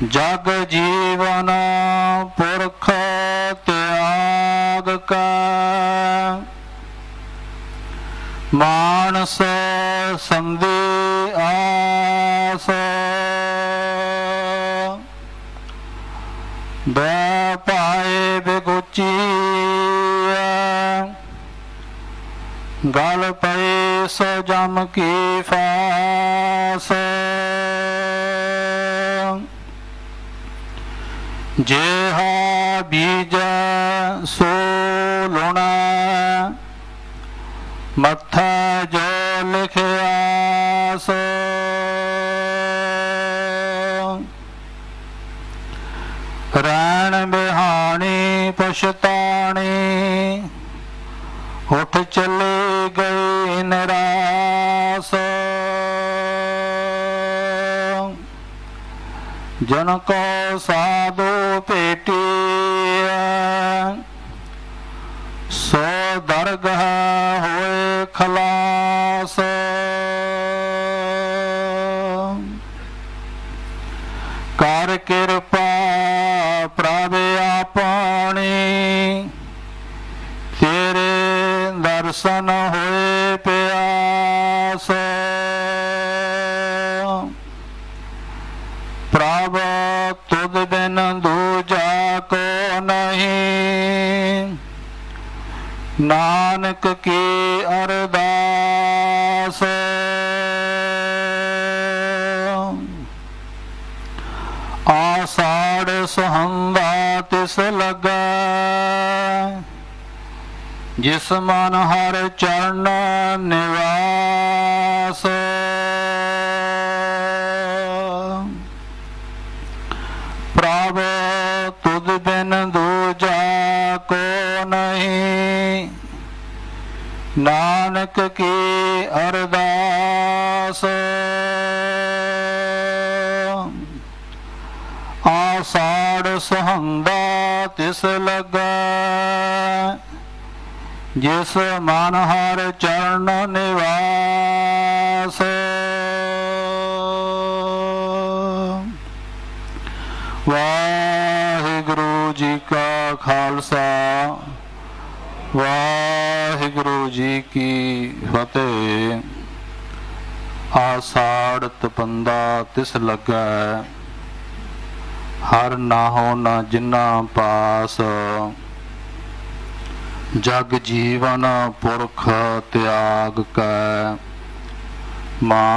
जग जीवन पुरख त्याग का मानस संधि आस पाए बिगुची गल पे सजम की फास जेहा बीज सो लुणा मत्था जो लिखिया सो रैन बिहानी पछतानी उठ चले गए निराश जन को साधु पेटिया सो दरगाह होए खलास कर कृपा प्रभ आपनी तेरे दर्शन होए प्यास प्रभ तुद बिन दूजा को नहीं नानक की अरदास आषाढ़ सुहंदा तिस लगा जिस मन हर चरण निवास प्रभ तुद बिन दूजा को नहीं नानक की अरदास आषाढ़ सुहंदा तिस लगा जिस मन हर चरण निवास वाहिगुरु जी का खालसा वाहिगुरु जी की फतेह। आषाढ़ तपंदा तिस लगा हर नाहो न जिन्ना पास जग जीवन पुरख त्याग कै